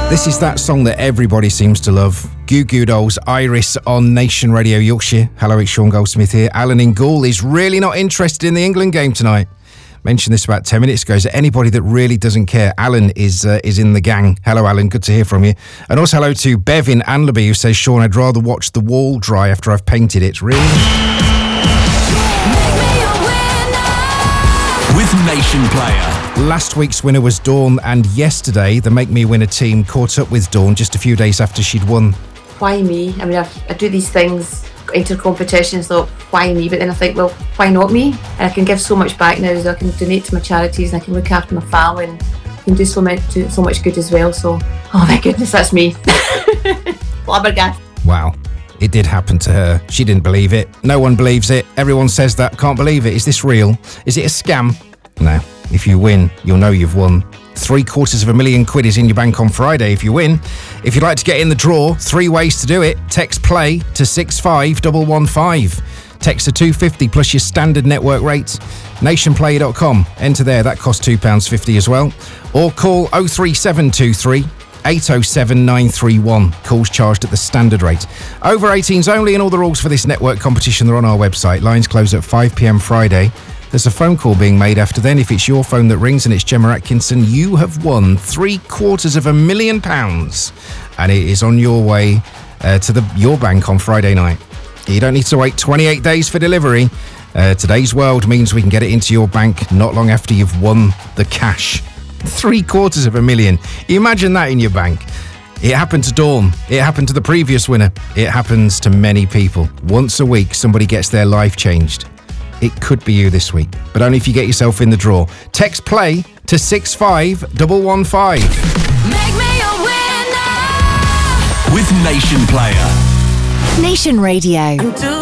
This is that song that everybody seems to love. Goo Goo Dolls, Iris on Nation Radio Yorkshire. Hello, it's Sean Goldsmith here. Alan in Goole is really not interested in the England game tonight. Mentioned this about 10 minutes ago. Is there anybody that really doesn't care? Alan is in the gang. Hello, Alan. Good to hear from you. And also hello to Bev in Anlaby, who says, Sean, I'd rather watch the wall dry after I've painted it. Really? With Nation Player. Last week's winner was Dawn, and yesterday the Make Me Winner team caught up with Dawn just a few days after she'd won. Why me? I mean, I do these things, enter competitions, so why me? But then I think, well, why not me? And I can give so much back now, so I can donate to my charities and I can look after my family and I can do so much good as well. So, oh my goodness, that's me. Flabbergasted. Wow. It did happen to her. She didn't believe it. No one believes it. Everyone says that. Can't believe it. Is this real? Is it a scam? No. If you win, you'll know you've won. £750,000 is in your bank on Friday if you win. If you'd like to get in the draw, 3 ways to do it. Text PLAY to 65115. Text to 250 plus your standard network rates. Nationplay.com. Enter there. That costs £2.50 as well. Or call 03723 807 931. Calls charged at the standard rate. Over 18s only, and all the rules for this network competition are on our website. Lines close at 5 p.m. Friday. There's a phone call being made after then. If it's your phone that rings and it's Gemma Atkinson, you have won £750,000, and it is on your way to your bank on Friday night. You don't need to wait 28 days for delivery. Today's world means we can get it into your bank not long after you've won the cash. £750,000. Imagine that in your bank. It happened to Dawn. It happened to the previous winner. It happens to many people. Once a week, somebody gets their life changed. It could be you this week, but only if you get yourself in the draw. Text PLAY to 65115. Make me a winner with Nation Player. Nation Radio.